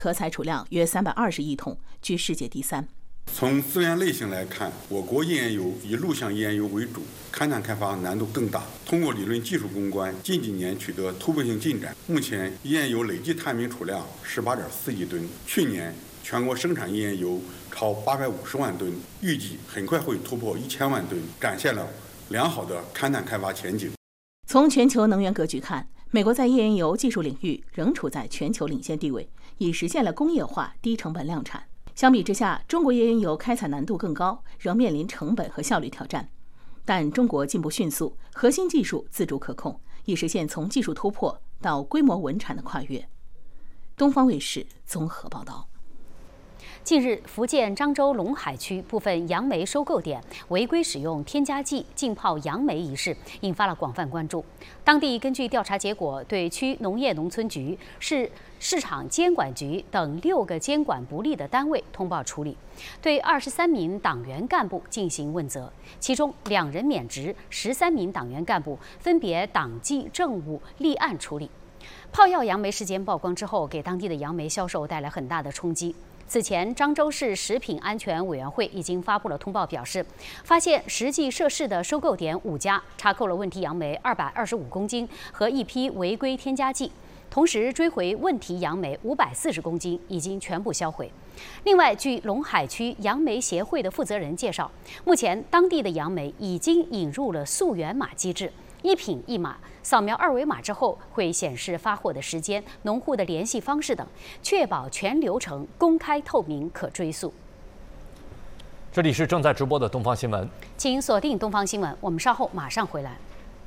可采储量约320亿桶，居世界第3。 从资源类型来看，我国页岩油以陆相页岩油为主，勘探开发难度更大。通过理论技术攻关，近几年取得突破性进展。目前，页岩油累计探明储量18.4亿吨，去年全国生产页岩油超850万吨，预计很快会突破1000万吨，展现了良好的勘探开发前景。 从全球能源格局看，美国在页岩油技术领域仍处在全球领先地位，已实现了工业化、低成本量产。相比之下，中国页岩油开采难度更高，仍面临成本和效率挑战。但中国进步迅速，核心技术自主可控，已实现从技术突破到规模稳产的跨越。东方卫视综合报道。 近日，福建漳州龙海区部分杨梅收购点违规使用添加剂浸泡杨梅一事，引发了广泛关注。当地根据调查结果，对区农业农村局、市场监管局等6个监管不力的单位通报处理，对23名党员干部进行问责，其中2人免职，13名党员干部分别党纪政务立案处理。泡药杨梅事件曝光之后，给当地的杨梅销售带来很大的冲击。此前，漳州市食品安全委员会已经发布了通报，表示发现实际涉事的收购点5家，查扣了问题杨梅225公斤和一批违规添加剂，同时追回问题杨梅540公斤，已经全部销毁。另外，据龙海区杨梅协会的负责人介绍，目前当地的杨梅已经引入了溯源码机制。1品1码，扫描2维码之后会显示发货的时间、农户的联系方式等，确保全流程公开透明、可追溯。 这里是正在直播的东方新闻， 请锁定东方新闻，我们稍后马上回来。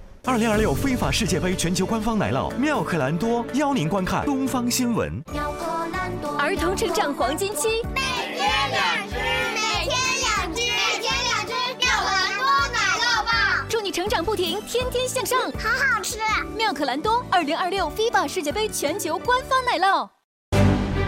2026非法世界杯全球官方奶酪妙可蓝多邀您观看东方新闻。 儿童成长黄金期， 每天2只，每天2只，每天2只妙可蓝多奶酪棒， 祝你成长不停，天天向上， 好好吃。 妙可蓝多2026FIFA世界杯全球官方奶酪。